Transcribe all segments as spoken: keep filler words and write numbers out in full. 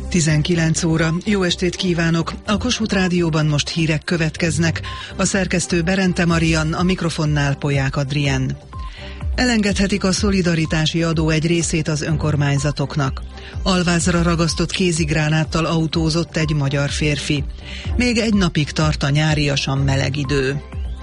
tizenkilenc óra. Jó estét kívánok! A Kossuth Rádióban most hírek következnek. A szerkesztő Berente Marian, a mikrofonnál Polyák Adrien. Elengedhetik a szolidaritási adó egy részét az önkormányzatoknak. Alvázra ragasztott kézigránáttal autózott egy magyar férfi. Még egy napig tart a nyáriasan meleg idő.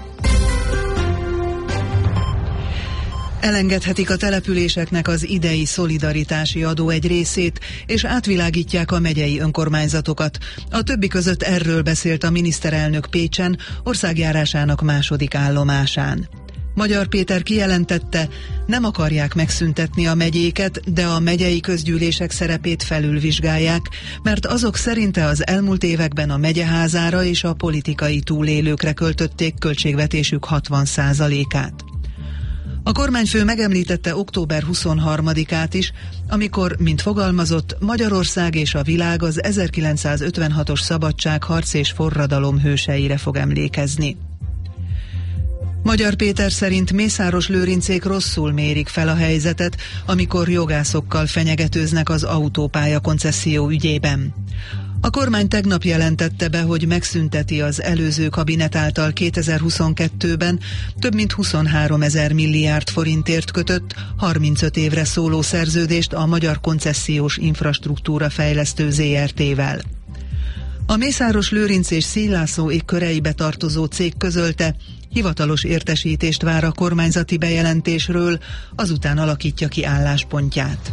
Elengedhetik a településeknek az idei szolidaritási adó egy részét, és átvilágítják a megyei önkormányzatokat. A többi között erről beszélt a miniszterelnök Pécsen, országjárásának második állomásán. Magyar Péter kijelentette, nem akarják megszüntetni a megyéket, de a megyei közgyűlések szerepét felülvizsgálják, mert azok szerinte az elmúlt években a megyeházára és a politikai túlélőkre költötték költségvetésük hatvan százalékát. A kormányfő megemlítette október huszonharmadikát is, amikor, mint fogalmazott, Magyarország és a világ az ezerkilencszázötvenhatos szabadságharc és forradalom hőseire fog emlékezni. Magyar Péter szerint Mészáros Lőrincék rosszul mérik fel a helyzetet, amikor jogászokkal fenyegetőznek az autópálya koncesszió ügyében. A kormány tegnap jelentette be, hogy megszünteti az előző kabinet által kétezer-huszonkettőben több mint huszonhárom ezer milliárd forintért kötött, harmincöt évre szóló szerződést a Magyar Koncesziós Infrastruktúra Fejlesztő zé er té-vel. A Mészáros Lőrinc és Szilászló égköreibe tartozó cég közölte, hivatalos értesítést vár a kormányzati bejelentésről, azután alakítja ki álláspontját.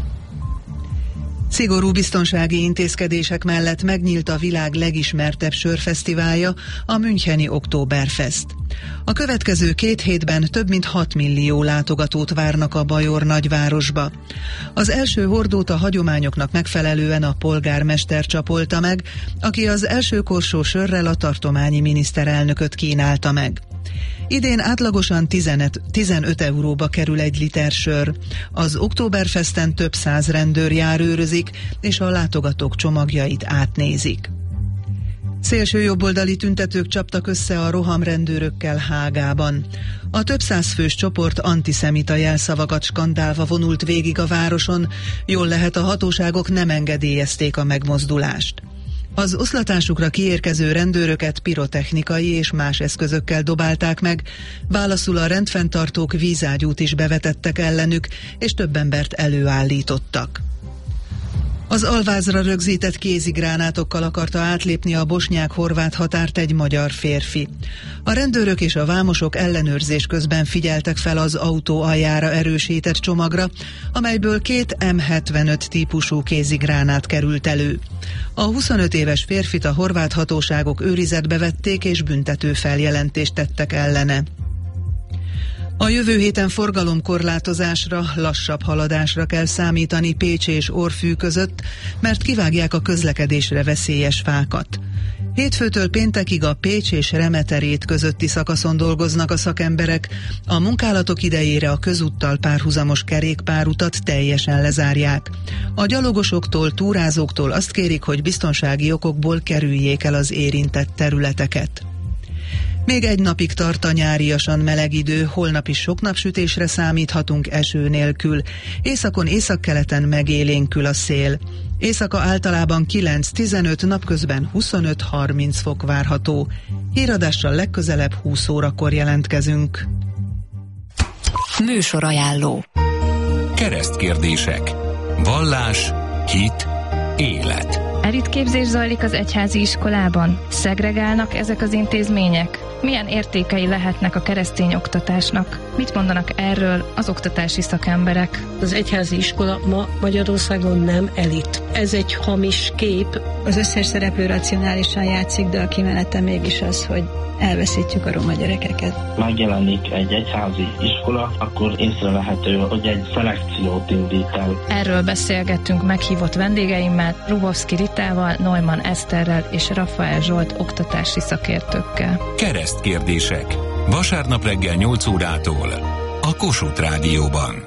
Szigorú biztonsági intézkedések mellett megnyílt a világ legismertebb sörfesztiválja, a müncheni Oktoberfest. A következő két hétben több mint hat millió látogatót várnak a bajor nagyvárosba. Az első hordót a hagyományoknak megfelelően a polgármester csapolta meg, aki az első korsó sörrel a tartományi miniszterelnököt kínálta meg. Idén átlagosan tizenöt euróba kerül egy liter sör. Az Oktoberfesten több száz rendőr járőrözik, és a látogatók csomagjait átnézik. Szélsőjobboldali tüntetők csaptak össze a rohamrendőrökkel Hágában. A több száz fős csoport antiszemita jelszavakat skandálva vonult végig a városon, jól lehet a hatóságok nem engedélyezték a megmozdulást. Az oszlatásukra kiérkező rendőröket pirotechnikai és más eszközökkel dobálták meg, válaszul a rendfenntartók vízágyút is bevetettek ellenük, és több embert előállítottak. Az alvázra rögzített kézigránátokkal akarta átlépni a bosnyák-horvát határt egy magyar férfi. A rendőrök és a vámosok ellenőrzés közben figyeltek fel az autó aljára erősített csomagra, amelyből két em hetvenöt típusú kézigránát került elő. A huszonöt éves férfit a horvát hatóságok őrizetbe vették és büntető feljelentést tettek ellene. A jövő héten forgalomkorlátozásra, lassabb haladásra kell számítani Pécs és Orfű között, mert kivágják a közlekedésre veszélyes fákat. Hétfőtől péntekig a Pécs és Remeterét közötti szakaszon dolgoznak a szakemberek, a munkálatok idejére a közúttal párhuzamos kerékpárutat teljesen lezárják. A gyalogosoktól, túrázóktól azt kérik, hogy biztonsági okokból kerüljék el az érintett területeket. Még egy napig tart a nyáriasan meleg idő, holnap is sok napsütésre számíthatunk eső nélkül. Északon, északkeleten megélénkül a szél. Éjszaka általában kilenc-tizenöt, napközben huszonöt-harminc fok várható. Híradással legközelebb húsz órakor jelentkezünk. Műsorajánló. Keresztkérdések. Vallás, hit, élet. Elitképzés zajlik az egyházi iskolában? Szegregálnak ezek az intézmények? Milyen értékei lehetnek a keresztény oktatásnak? Mit mondanak erről az oktatási szakemberek? Az egyházi iskola ma Magyarországon nem elit. Ez egy hamis kép. Az összes szereplő racionálisan játszik, de a kimenete mégis az, hogy elveszítjük a roma gyerekeket. Megjelenik egy egyházi iskola, akkor észrevehető, hogy egy szelekciót indít el. Erről beszélgettünk meghívott vendégeimmel, Rubovszki Ritával, Neumann Eszterrel és Rafael Zsolt oktatási szakértőkkel. Keresztkérdések. Vasárnap reggel nyolc órától a Kossuth Rádióban.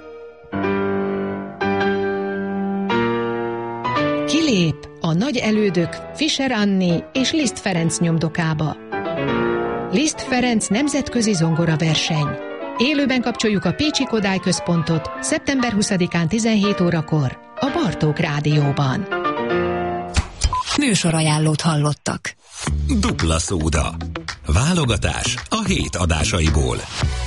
Kilép a nagy elődök Fischer Anni és Liszt Ferenc nyomdokába. Liszt Ferenc nemzetközi zongoraverseny. Élőben kapcsoljuk a Pécsi Kodály Központot szeptember huszadikán tizenhét órakor a Bartók Rádióban. Műsorajánlót hallottak. Dupla szóda. Válogatás a hét adásaiból.